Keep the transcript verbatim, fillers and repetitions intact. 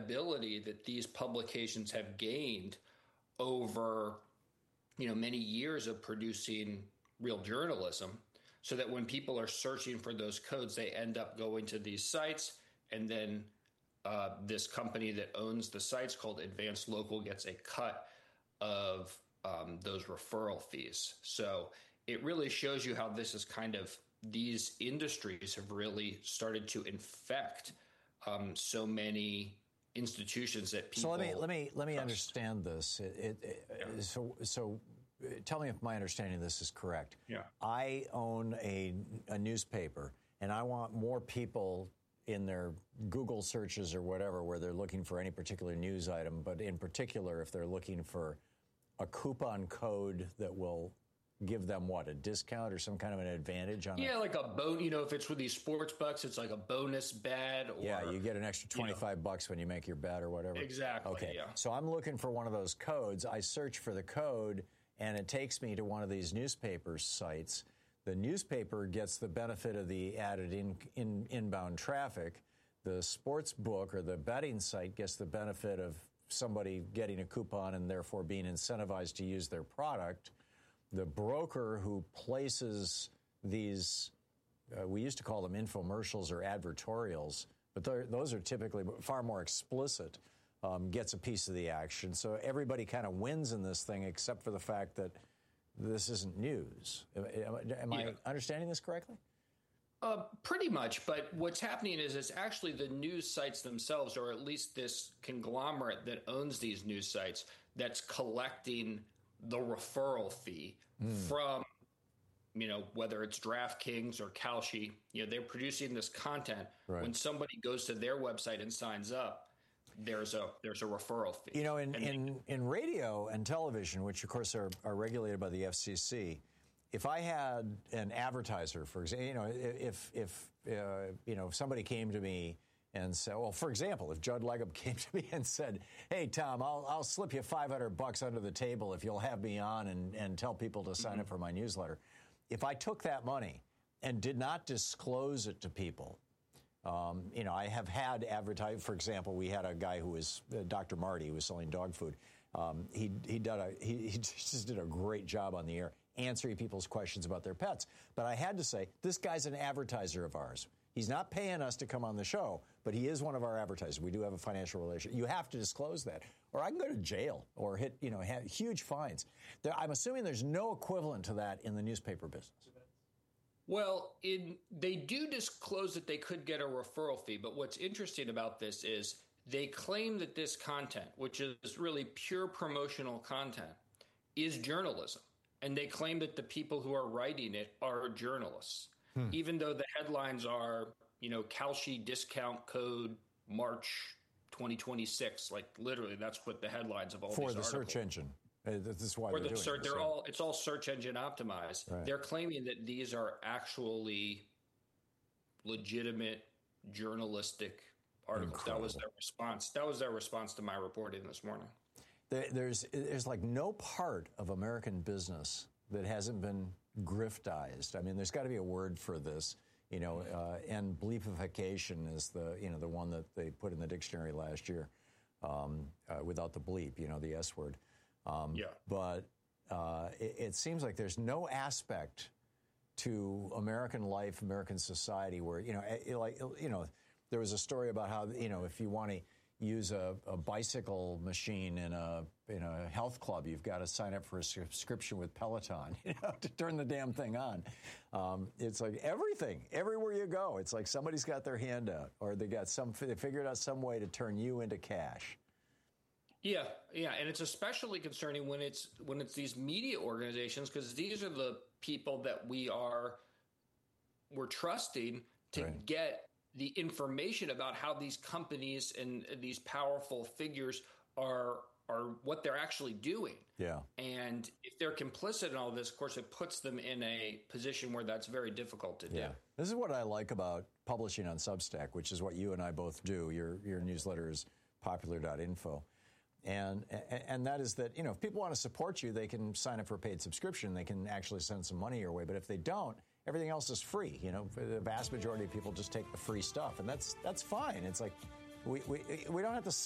credibility that these publications have gained over, you know, many years of producing real journalism, so that when people are searching for those codes, they end up going to these sites, and then uh, this company that owns the sites called Advanced Local gets a cut of um, those referral fees. So it really shows you how this is kind of, these industries have really started to infect um, so many institutions that people. So let me let me let me trust. understand this. It, it, it, yeah. So so tell me if my understanding of this is correct. Yeah. I own a a newspaper, and I want more people in their Google searches or whatever where they're looking for any particular news item, but in particular if they're looking for a coupon code that will give them what, a discount or some kind of an advantage on it? Yeah, a, like a bon. You know, if it's with these sports bucks, it's like a bonus bet. Or, yeah, you get an extra twenty-five you know, bucks when you make your bet or whatever. Exactly. Okay. Yeah. So I'm looking for one of those codes. I search for the code, and it takes me to one of these newspaper sites. The newspaper gets the benefit of the added in, in, inbound traffic. The sports book or the betting site gets the benefit of somebody getting a coupon and therefore being incentivized to use their product. The broker who places these, uh, we used to call them infomercials or advertorials, but those are typically far more explicit, um, gets a piece of the action. So everybody kind of wins in this thing except for the fact that this isn't news. Am, am I yeah. understanding this correctly? Uh, pretty much, but what's happening is it's actually the news sites themselves, or at least this conglomerate that owns these news sites, that's collecting the referral fee mm. from, you know, whether it's DraftKings or Kalshi. You know, they're producing this content. Right. When somebody goes to their website and signs up, there's a there's a referral fee. You know, in, and in, in radio and television, which of course are, are regulated by the F C C, if I had an advertiser, for example, you know, if if uh, you know if somebody came to me and said, well, for example, if Judd Legum came to me and said, "Hey, Tom, I'll I'll slip you five hundred bucks under the table if you'll have me on and and tell people to sign mm-hmm. up for my newsletter," if I took that money and did not disclose it to people, um, you know, I have had advertise. For example, we had a guy who was uh, Doctor Marty, who was selling dog food. Um, he he did a he, he just did a great job on the air, answering people's questions about their pets. But I had to say, this guy's an advertiser of ours. He's not paying us to come on the show, but he is one of our advertisers. We do have a financial relationship. You have to disclose that, or I can go to jail or hit, you know, have huge fines. There, I'm assuming there's no equivalent to that in the newspaper business. Well, in, they do disclose that they could get a referral fee, but what's interesting about this is they claim that this content, which is really pure promotional content, is journalism. And they claim that the people who are writing it are journalists, hmm. even though the headlines are, you know, Kalshi discount code March twenty twenty-six. Like literally, that's what the headlines of all for these the articles. search engine. Uh, this is why for they're the doing search, this, they're yeah. all it's all search engine optimized. Right. They're claiming that these are actually legitimate journalistic articles. Incredible. That was their response. That was their response to my reporting this morning. There's there's like no part of American business that hasn't been griftized. I mean, there's got to be a word for this, you know. Uh, and bleepification is the you know the one that they put in the dictionary last year, um, uh, without the bleep, you know, the S word. Um, yeah. But uh, it, it seems like there's no aspect to American life, American society where you know, it, like you know, there was a story about how you know if you want to use a, a bicycle machine in a in a health club, you've got to sign up for a subscription with Peloton, you know, to turn the damn thing on. Um, it's like everything, everywhere you go, it's like somebody's got their hand out, or they got some, they figured out some way to turn you into cash. Yeah, yeah, and it's especially concerning when it's when it's these media organizations, because these are the people that we are we're trusting to right. get the information about how these companies and these powerful figures are are what they're actually doing. Yeah. And if they're complicit in all this, of course, it puts them in a position where that's very difficult to do. Yeah. This is what I like about publishing on Substack, which is what you and I both do. Your your newsletter is popular dot info. And and that is that, you know, if people want to support you, they can sign up for a paid subscription. They can actually send some money your way. But if they don't, everything else is free. You know, the vast majority of people just take the free stuff, and that's that's fine. It's like we we we don't have to